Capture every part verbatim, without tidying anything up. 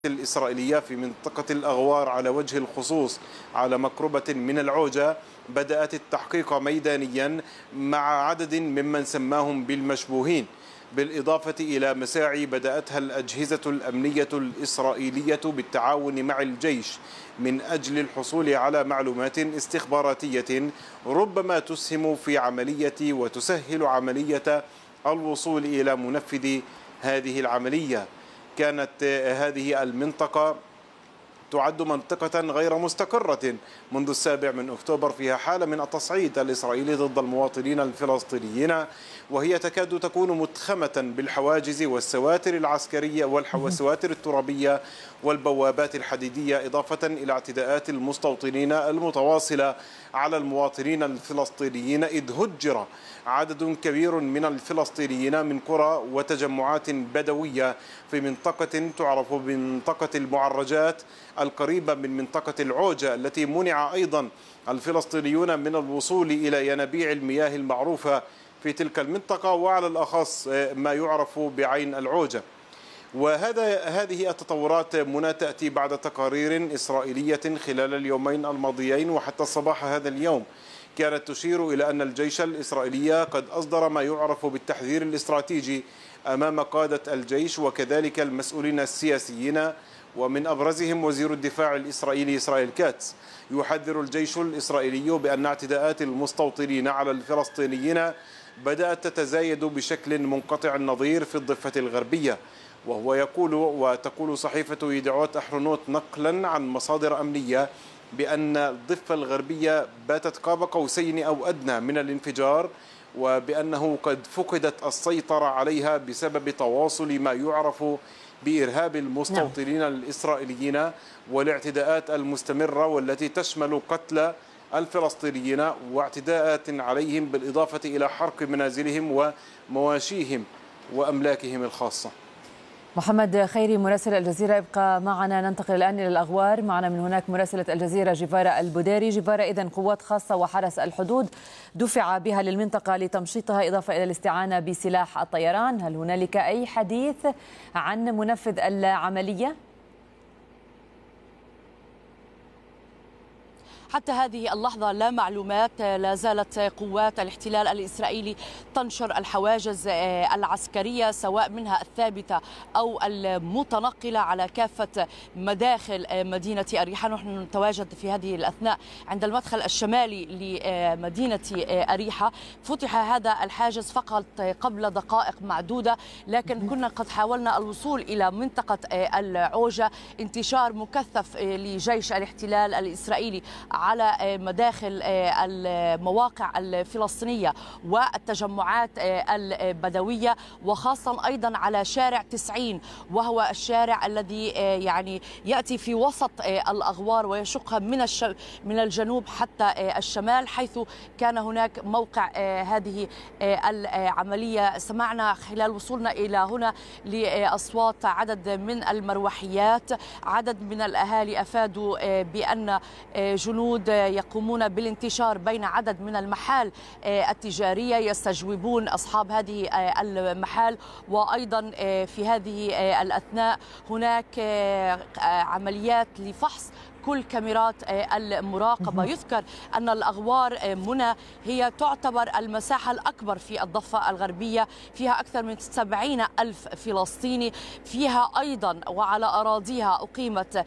الإسرائيلية في منطقة الأغوار على وجه الخصوص على مقربة من العوجة بدأت التحقيق ميدانيا مع عدد ممن سماهم بالمشبوهين، بالإضافة إلى مساعي بدأتها الأجهزة الأمنية الإسرائيلية بالتعاون مع الجيش من أجل الحصول على معلومات استخباراتية ربما تسهم في عملية وتسهل عملية الوصول إلى منفذ هذه العملية. كانت هذه المنطقة تعد منطقة غير مستقرة منذ السابع من أكتوبر، فيها حالة من التصعيد الإسرائيلي ضد المواطنين الفلسطينيين، وهي تكاد تكون متخمة بالحواجز والسواتر العسكرية والسواتر الترابية والبوابات الحديدية، إضافة إلى اعتداءات المستوطنين المتواصلة على المواطنين الفلسطينيين، إذ هجر عدد كبير من الفلسطينيين من قرى وتجمعات بدوية في منطقة تعرف بمنطقة المعرجات القريبة من منطقة العوجة، التي منع أيضا الفلسطينيون من الوصول إلى ينابيع المياه المعروفة في تلك المنطقة، وعلى الأخص ما يعرف بعين العوجة. وهذا هذه التطورات منى تأتي بعد تقارير إسرائيلية خلال اليومين الماضيين وحتى صباح هذا اليوم كانت تشير إلى أن الجيش الإسرائيلي قد أصدر ما يعرف بالتحذير الاستراتيجي أمام قادة الجيش وكذلك المسؤولين السياسيين، ومن أبرزهم وزير الدفاع الإسرائيلي إسرائيل كاتس. يحذر الجيش الإسرائيلي بأن اعتداءات المستوطنين على الفلسطينيين بدأت تتزايد بشكل منقطع النظير في الضفة الغربية. وهو يقول وتقول صحيفة يدعوت أحرنوت نقلا عن مصادر أمنية بأن الضفة الغربية باتت قاب قوسين أو أدنى من الانفجار، وبأنه قد فقدت السيطرة عليها بسبب تواصل ما يعرف بإرهاب المستوطنين الإسرائيليين والاعتداءات المستمرة والتي تشمل قتل الفلسطينيين واعتداءات عليهم بالإضافة إلى حرق منازلهم ومواشيهم وأملاكهم الخاصة. محمد خيري مراسل الجزيرة ابقى معنا. ننتقل الآن إلى الأغوار. معنا من هناك مراسلة الجزيرة جيفارا البديري. جيفارا، إذن قوات خاصة وحرس الحدود دفع بها للمنطقة لتمشيطها إضافة إلى الاستعانة بسلاح الطيران. هل هنالك أي حديث عن منفذ العملية؟ حتى هذه اللحظة لا معلومات. لا زالت قوات الاحتلال الإسرائيلي تنشر الحواجز العسكرية سواء منها الثابتة أو المتنقلة على كافة مداخل مدينة أريحة. نحن نتواجد في هذه الأثناء عند المدخل الشمالي لمدينة أريحة. فتح هذا الحاجز فقط قبل دقائق معدودة، لكن كنا قد حاولنا الوصول إلى منطقة العوجة. انتشار مكثف لجيش الاحتلال الإسرائيلي على مداخل المواقع الفلسطينية والتجمعات البدوية، وخاصة أيضا على شارع تسعين، وهو الشارع الذي يعني يأتي في وسط الأغوار ويشقها من من الجنوب حتى الشمال، حيث كان هناك موقع هذه العملية. سمعنا خلال وصولنا إلى هنا لأصوات عدد من المروحيات. عدد من الأهالي أفادوا بأن جنود يقومون بالانتشار بين عدد من المحال التجارية يستجوبون أصحاب هذه المحال، وأيضا في هذه الأثناء هناك عمليات لفحص كل كاميرات المراقبة. يذكر أن الأغوار منى هي تعتبر المساحة الأكبر في الضفة الغربية، فيها أكثر من سبعين ألف فلسطيني. فيها أيضا وعلى أراضيها أقيمت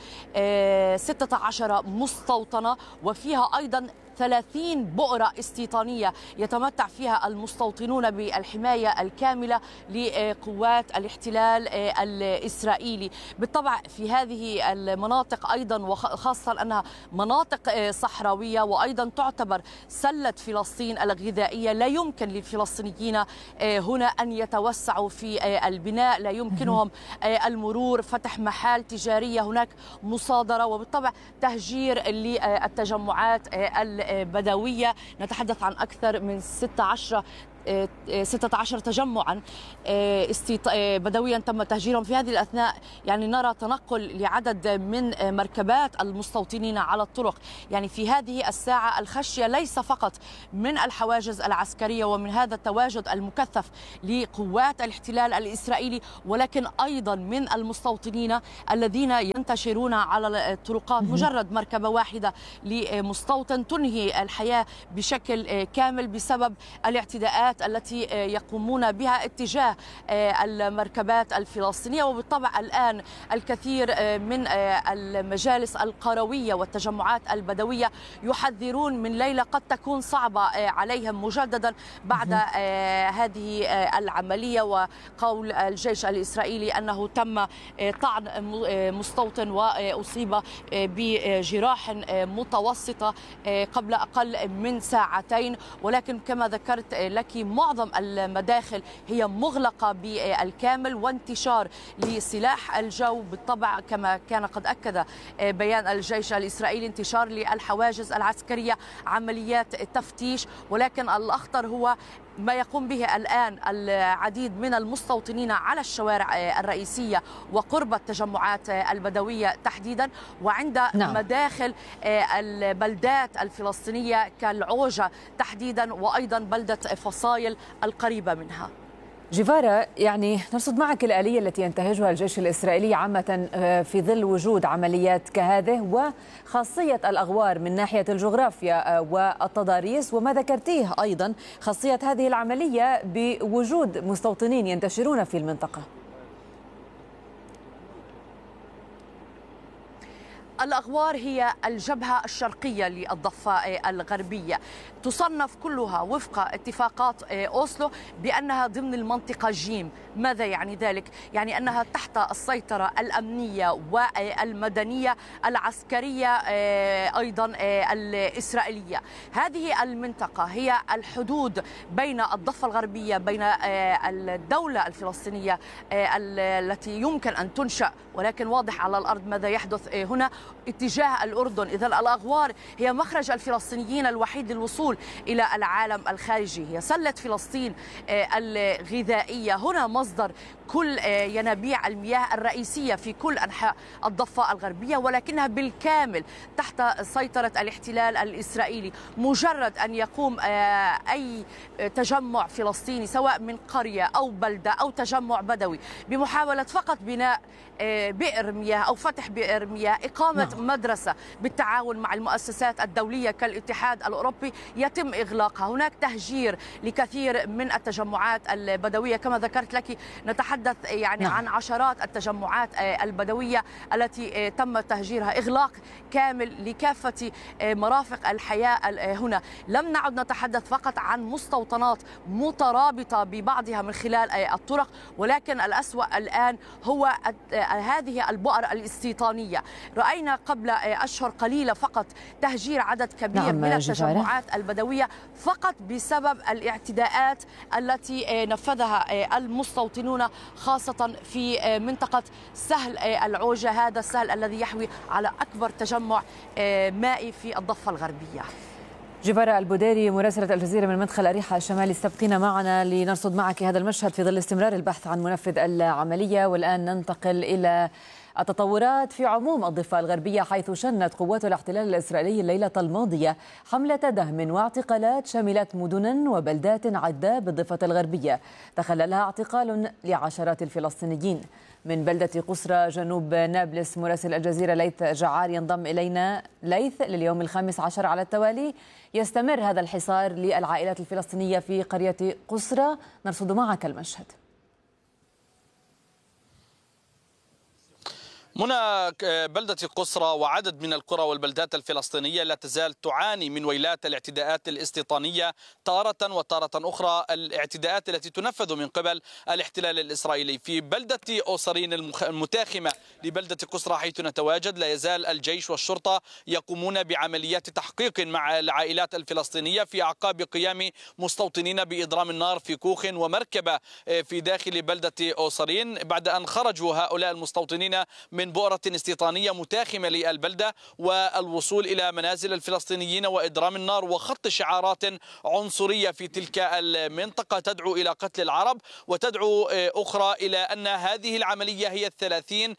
ستة عشر مستوطنة، وفيها أيضا ثلاثين بؤرة استيطانية يتمتع فيها المستوطنون بالحماية الكاملة لقوات الاحتلال الإسرائيلي. بالطبع في هذه المناطق أيضا، وخاصة أنها مناطق صحراوية وأيضا تعتبر سلة فلسطين الغذائية، لا يمكن للفلسطينيين هنا أن يتوسعوا في البناء، لا يمكنهم المرور، فتح محال تجارية، هناك مصادرة، وبالطبع تهجير للتجمعات البدوية. نتحدث عن أكثر من ستة عشر ستة عشر تجمعا بدويا تم تهجيرهم. في هذه الأثناء يعني نرى تنقل لعدد من مركبات المستوطنين على الطرق. يعني في هذه الساعة الخشية ليس فقط من الحواجز العسكرية ومن هذا التواجد المكثف لقوات الاحتلال الإسرائيلي، ولكن أيضا من المستوطنين الذين ينتشرون على الطرقات. مجرد مركبة واحدة لمستوطن تنهي الحياة بشكل كامل بسبب الاعتداءات التي يقومون بها اتجاه المركبات الفلسطينية. وبالطبع الآن الكثير من المجالس القروية والتجمعات البدوية يحذرون من ليلة قد تكون صعبة عليهم مجددا بعد هذه العملية، وقول الجيش الإسرائيلي أنه تم طعن مستوطن وأصيب بجراح متوسطة قبل أقل من ساعتين. ولكن كما ذكرت لك معظم المداخل هي مغلقة بالكامل، وانتشار لسلاح الجو بالطبع كما كان قد أكد بيان الجيش الإسرائيلي، انتشار للحواجز العسكرية، عمليات تفتيش. ولكن الأخطر هو ما يقوم به الآن العديد من المستوطنين على الشوارع الرئيسية وقرب التجمعات البدوية تحديدا، وعند نعم. مداخل البلدات الفلسطينية كالعوجة تحديدا، وأيضا بلدة فصايل القريبة منها. جيفارا، يعني نرصد معك الآلية التي ينتهجها الجيش الإسرائيلي عامة في ظل وجود عمليات كهذه، وخاصية الأغوار من ناحية الجغرافيا والتضاريس، وما ذكرتيه أيضا خاصية هذه العملية بوجود مستوطنين ينتشرون في المنطقة. الأغوار هي الجبهة الشرقية للضفة الغربية، تصنف كلها وفق اتفاقات أوسلو بأنها ضمن المنطقة جيم. ماذا يعني ذلك؟ يعني أنها تحت السيطرة الأمنية والمدنية العسكرية أيضا الإسرائيلية. هذه المنطقة هي الحدود بين الضفة الغربية، بين الدولة الفلسطينية التي يمكن أن تنشأ، ولكن واضح على الأرض ماذا يحدث هنا اتجاه الأردن. إذن الأغوار هي مخرج الفلسطينيين الوحيد للوصول إلى العالم الخارجي، هي سلة فلسطين الغذائية، هنا مصدر كل ينابيع المياه الرئيسية في كل أنحاء الضفة الغربية، ولكنها بالكامل تحت سيطرة الاحتلال الإسرائيلي. مجرد أن يقوم أي تجمع فلسطيني سواء من قرية أو بلدة أو تجمع بدوي بمحاولة فقط بناء بئر مياه أو فتح بئر مياه، إقامة نعم. مدرسة بالتعاون مع المؤسسات الدولية كالاتحاد الأوروبي، يتم إغلاقها. هناك تهجير لكثير من التجمعات البدوية، كما ذكرت لك نتحدث يعني نعم. عن عشرات التجمعات البدوية التي تم تهجيرها، إغلاق كامل لكافة مرافق الحياة هنا. لم نعد نتحدث فقط عن مستوطنات مترابطة ببعضها من خلال الطرق، ولكن الأسوأ الآن هو هذه البؤر الاستيطانية. رأينا قبل أشهر قليلة فقط تهجير عدد كبير نعم من التجمعات جفارة. البدوية فقط بسبب الاعتداءات التي نفذها المستوطنون، خاصة في منطقة سهل العوجة، هذا السهل الذي يحوي على أكبر تجمع مائي في الضفة الغربية. جيفارا البوديري مراسلة الجزيرة من مدخل أريحا الشمالي، استبقينا معنا لنرصد معك هذا المشهد في ظل استمرار البحث عن منفذ العملية. والآن ننتقل إلى التطورات في عموم الضفة الغربية، حيث شنت قوات الاحتلال الإسرائيلي الليلة الماضية حملة دهم واعتقالات شملت مدنا وبلدات عدة بالضفة الغربية تخللها اعتقال لعشرات الفلسطينيين. من بلدة قسرى جنوب نابلس مراسل الجزيرة ليث جعار ينضم إلينا. ليث، لليوم الخامس عشر على التوالي يستمر هذا الحصار للعائلات الفلسطينية في قرية قسرى، نرصد معك المشهد. منى، بلدة قسرى وعدد من القرى والبلدات الفلسطينية لا تزال تعاني من ويلات الاعتداءات الاستيطانية تارة وتارة أخرى، الاعتداءات التي تنفذ من قبل الاحتلال الإسرائيلي. في بلدة أوصرين المتاخمة لبلدة قسرى حيث نتواجد لا يزال الجيش والشرطة يقومون بعمليات تحقيق مع العائلات الفلسطينية في أعقاب قيام مستوطنين بإضرام النار في كوخ ومركبة في داخل بلدة أوصرين، بعد أن خرجوا هؤلاء المستوطنين من من بؤرة استيطانية متاخمة للبلدة والوصول إلى منازل الفلسطينيين وإضرام النار وخط شعارات عنصرية في تلك المنطقة تدعو إلى قتل العرب وتدعو أخرى إلى أن هذه العملية هي الثلاثين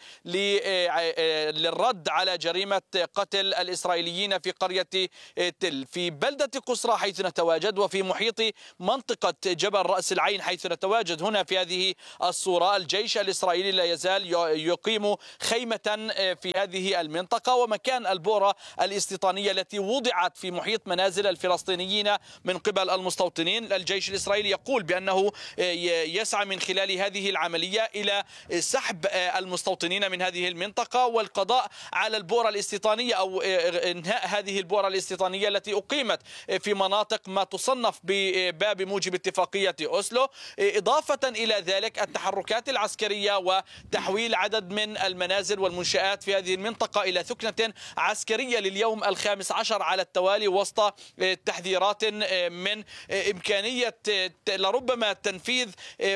للرد على جريمة قتل الإسرائيليين في قرية تل في بلدة قصرى حيث نتواجد وفي محيط منطقة جبل رأس العين حيث نتواجد هنا في هذه الصورة. الجيش الإسرائيلي لا يزال يقيم خيمة في هذه المنطقة ومكان البؤرة الاستيطانية التي وضعت في محيط منازل الفلسطينيين من قبل المستوطنين. الجيش الإسرائيلي يقول بأنه يسعى من خلال هذه العملية إلى سحب المستوطنين من هذه المنطقة والقضاء على البؤرة الاستيطانية أو إنهاء هذه البؤرة الاستيطانية التي أقيمت في مناطق ما تصنف بباب موجب اتفاقية أوسلو. إضافة إلى ذلك التحركات العسكرية وتحويل عدد من المنازل والمنشآت في هذه المنطقة إلى ثكنة عسكرية لليوم الخامس عشر على التوالي وسط تحذيرات من إمكانية لربما تنفيذ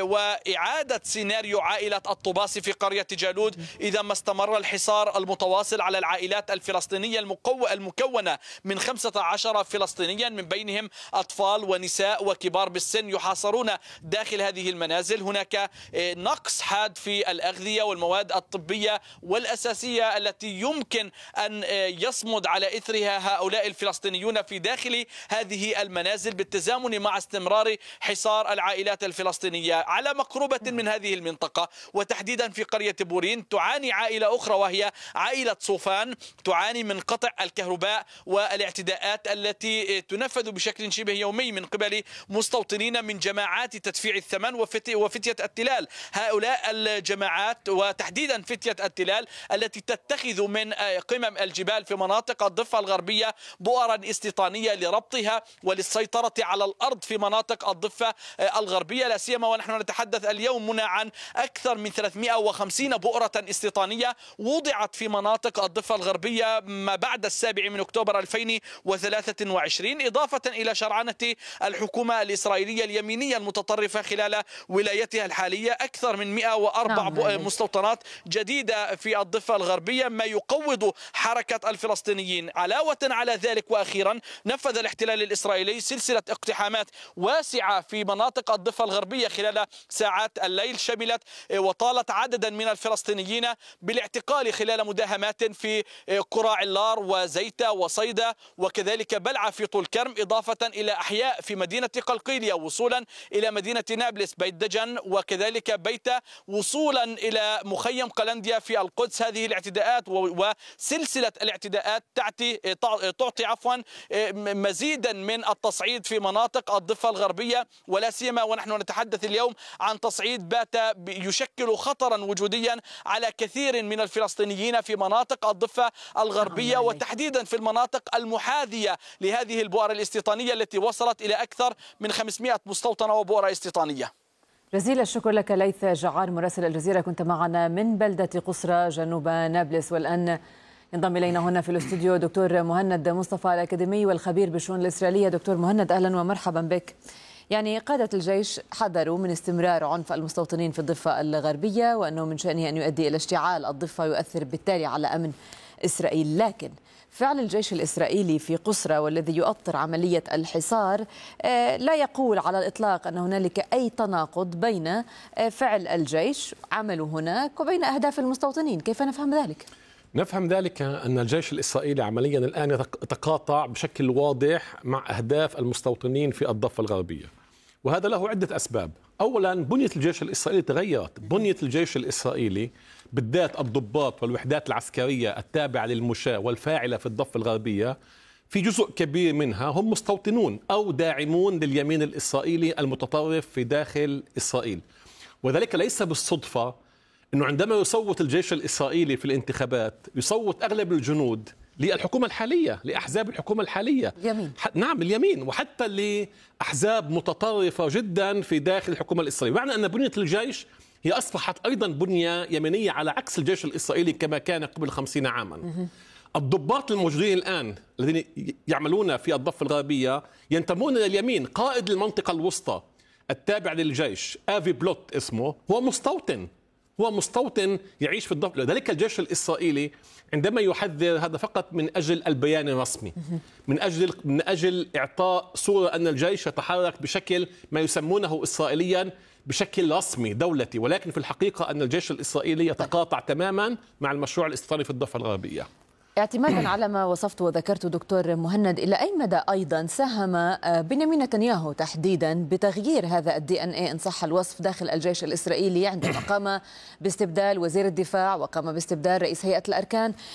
وإعادة سيناريو عائلة الطباس في قرية جالود إذا ما استمر الحصار المتواصل على العائلات الفلسطينية المكونة من خمسة عشر فلسطينيا من بينهم أطفال ونساء وكبار بالسن يحاصرون داخل هذه المنازل. هناك نقص حاد في الأغذية والمواد الطبية والأساسية التي يمكن أن يصمد على إثرها هؤلاء الفلسطينيون في داخل هذه المنازل بالتزامن مع استمرار حصار العائلات الفلسطينية. على مقربة من هذه المنطقة وتحديدا في قرية بورين تعاني عائلة أخرى وهي عائلة صوفان تعاني من قطع الكهرباء والاعتداءات التي تنفذ بشكل شبه يومي من قبل مستوطنين من جماعات تدفيع الثمن وفتية التلال. هؤلاء الجماعات وتحديدا فتية التلال التي تتخذ من قمم الجبال في مناطق الضفة الغربية بؤرا استيطانية لربطها وللسيطرة على الأرض في مناطق الضفة الغربية لا سيما ونحن نتحدث اليوم هنا عن أكثر من ثلاثمئة وخمسين بؤرة استيطانية وضعت في مناطق الضفة الغربية ما بعد السابع من أكتوبر ألفين وثلاثة وعشرين إضافة إلى شرعنة الحكومة الإسرائيلية اليمينية المتطرفة خلال ولايتها الحالية. أكثر من مئة وأربع نعم. مستوطنات جديدة في الضفة الغربية ما يقوض حركة الفلسطينيين. علاوة على ذلك وأخيرا نفذ الاحتلال الإسرائيلي سلسلة اقتحامات واسعة في مناطق الضفة الغربية خلال ساعات الليل شملت وطالت عددا من الفلسطينيين بالاعتقال خلال مداهمات في قرى علار وزيتة وصيدا وكذلك بلعة في طول كرم إضافة إلى أحياء في مدينة قلقيلية وصولا إلى مدينة نابلس بيت دجن وكذلك بيتة وصولا إلى مخيم قلنديا في القدس. هذه الاعتداءات وسلسلة الاعتداءات تعطي تعطي عفوا مزيدا من التصعيد في مناطق الضفة الغربية ولا سيما ونحن نتحدث اليوم عن تصعيد بات يشكل خطرا وجوديا على كثير من الفلسطينيين في مناطق الضفة الغربية وتحديدا في المناطق المحاذية لهذه البؤر الاستيطانية التي وصلت إلى أكثر من خمسمئة مستوطنة وبؤرة استيطانية. جزيل الشكر لك ليث جعار مراسل الجزيرة، كنت معنا من بلدة قصرى جنوب نابلس. والآن ينضم إلينا هنا في الاستوديو دكتور مهند مصطفى الأكاديمي والخبير بالشؤون الإسرائيلية. دكتور مهند أهلا ومرحبا بك. يعني قادة الجيش حذروا من استمرار عنف المستوطنين في الضفة الغربية وأنه من شأنه أن يؤدي إلى اشتعال الضفة ويؤثر بالتالي على أمن إسرائيل، لكن فعل الجيش الإسرائيلي في قصرى والذي يؤطر عملية الحصار لا يقول على الإطلاق أن هنالك أي تناقض بين فعل الجيش عمله هناك وبين أهداف المستوطنين. كيف نفهم ذلك؟ نفهم ذلك أن الجيش الإسرائيلي عمليا الآن يتقاطع بشكل واضح مع أهداف المستوطنين في الضفة الغربية، وهذا له عدة أسباب. أولا بنية الجيش الإسرائيلي تغيرت. بنية الجيش الإسرائيلي بالذات الضباط والوحدات العسكرية التابعة للمشاة والفاعلة في الضفة الغربية في جزء كبير منها هم مستوطنون أو داعمون لليمين الإسرائيلي المتطرف في داخل إسرائيل. وذلك ليس بالصدفة أنه عندما يصوت الجيش الإسرائيلي في الانتخابات يصوت أغلب الجنود للحكومة الحالية، لأحزاب الحكومة الحالية. اليمين. نعم اليمين، وحتى لأحزاب متطرفة جدا في داخل الحكومة الإسرائيلية، معنى أن بنية الجيش هي أصبحت أيضا بنية يمينية على عكس الجيش الإسرائيلي كما كان قبل خمسين عاما. الضباط الموجودين الآن الذين يعملون في الضفة الغربية ينتمون إلى اليمين. قائد المنطقة الوسطى التابع للجيش آفي بلوت اسمه هو مستوطن، هو مستوطن يعيش في الضفة. لذلك الجيش الإسرائيلي عندما يحذر هذا فقط من أجل البيان الرسمي، من أجل من أجل إعطاء صورة أن الجيش يتحرك بشكل ما يسمونه إسرائيليا بشكل رسمي دولتي، ولكن في الحقيقة أن الجيش الإسرائيلي يتقاطع تماما مع المشروع الاستيطاني في الضفة الغربية. اعتمادا على ما وصفت وذكرت دكتور مهند، إلى أي مدى أيضا ساهم بنيامين نتنياهو تحديدا بتغيير هذا الدي ان اي إن صح الوصف داخل الجيش الإسرائيلي عندما قام باستبدال وزير الدفاع وقام باستبدال رئيس هيئة الأركان